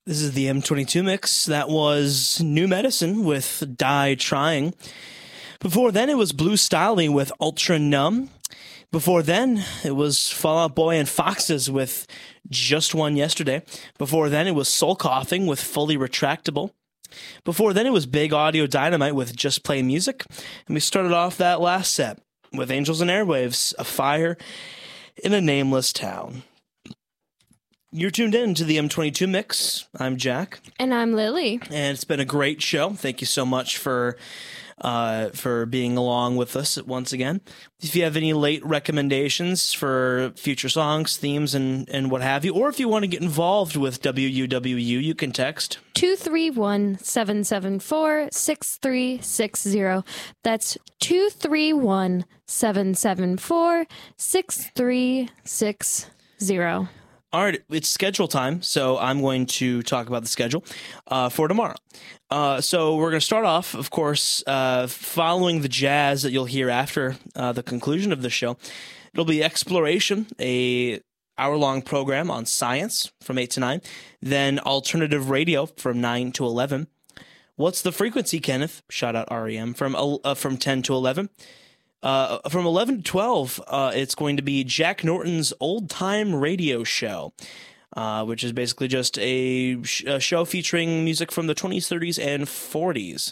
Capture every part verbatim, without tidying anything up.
This is the M twenty-two mix. That was New Medicine with Die Trying. Before then, it was Blue Styley with Ultra Numb. Before then, it was Fall Out Boy and Foxes with Just One Yesterday. Before then, it was Soul Coughing with Fully Retractable. Before then, it was Big Audio Dynamite with Just Play Music. And we started off that last set with Angels and Airwaves, A Fire in a Nameless Town. You're tuned in to the M twenty-two mix. I'm Jack. And I'm Lily. And it's been a great show. Thank you so much for uh, for being along with us once again. If you have any late recommendations for future songs, themes, and, and what have you, or if you want to get involved with W U W U, you can text two three one, seven seven four, six three six zero. That's two three one, seven seven four, six three six zero. All right, it's schedule time, so I'm going to talk about the schedule uh, for tomorrow. Uh, so we're going to start off, of course, uh, following the jazz that you'll hear after uh, the conclusion of the show. It'll be Exploration, a hour-long program on science from eight to nine. Then Alternative Radio from nine to eleven. What's the Frequency, Kenneth? Shout out R E M from, uh, from ten to eleven. Uh, from eleven to twelve, uh, it's going to be Jack Norton's Old Time Radio Show, uh, which is basically just a, sh- a show featuring music from the twenties, thirties, and forties.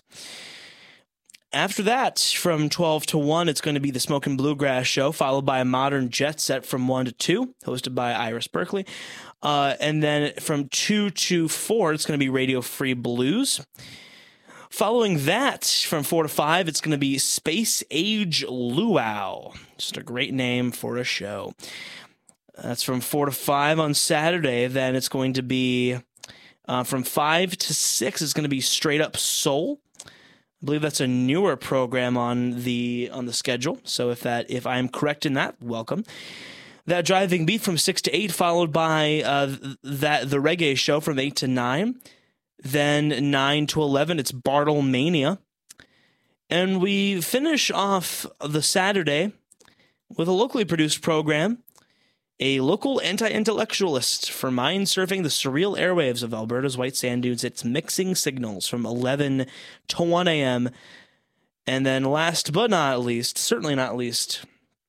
After that, from twelve to one, it's going to be the Smokin' Bluegrass Show, followed by a Modern Jet Set from one to two, hosted by Iris Berkeley. Uh, and then from two to four, it's going to be Radio Free Blues. Following that, from four to five, it's going to be Space Age Luau. Just a great name for a show. That's from four to five on Saturday. Then it's going to be, uh, from five to six, it's going to be Straight Up Soul. I believe that's a newer program on the on the schedule. So if that if I'm correct in that, welcome. That Driving Beat from six to eight, followed by uh, that the Reggae Show from eight to nine. Then nine to eleven, it's Bartlemania. And we finish off the Saturday with a locally produced program, a local anti-intellectualist for mind surfing the surreal airwaves of Alberta's white sand dunes. It's Mixing Signals from eleven to one a.m. And then last but not least, certainly not least,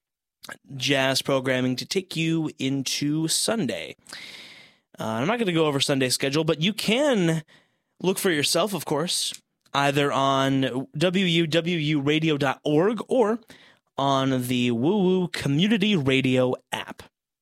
jazz programming to take you into Sunday. Uh, I'm not going to go over Sunday's schedule, but you can look for yourself, of course, either on W U W U radio dot org or on the Woo Woo Community Radio app.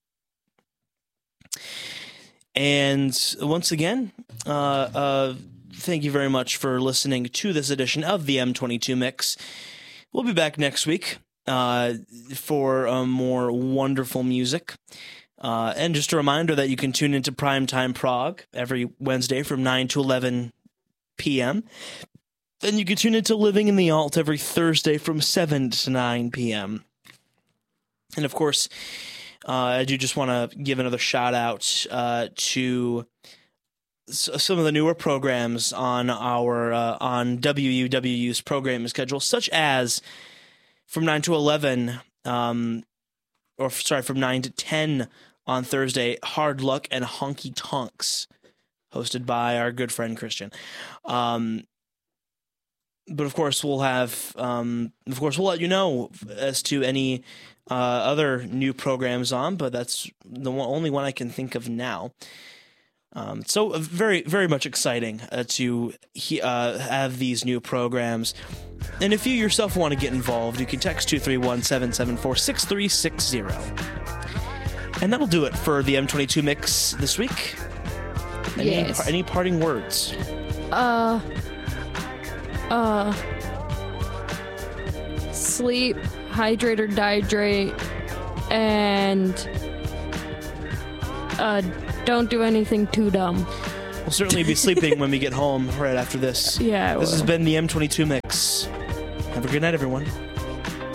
And once again, uh, uh, thank you very much for listening to this edition of the M twenty-two Mix. We'll be back next week uh, for uh, more wonderful music. Uh, and just a reminder that you can tune into Primetime Prague every Wednesday from nine to eleven p.m. Then you can tune into Living in the Alt every Thursday from seven to nine p.m. And of course, uh, I do just want to give another shout out uh, to s- some of the newer programs on our uh, on W U W U's programming schedule, such as from nine to eleven, um, or sorry, from nine to ten on Thursday, Hard Luck and Honky Tonks, hosted by our good friend Christian. Um, but of course, we'll have, um, of course, we'll let you know as to any uh, other new programs on, but that's the one, only one I can think of now. Um, so uh, very, very much exciting uh, to he, uh, have these new programs. And if you yourself want to get involved, you can text two three one, seven seven four, six three six zero. And that'll do it for the M twenty-two Mix this week. Any, Yes. any parting words? Uh, uh, sleep, hydrate or dehydrate, and uh, don't do anything too dumb. We'll certainly be sleeping when we get home right after this. Yeah, I This will. has been the M twenty-two Mix. Have a good night, everyone.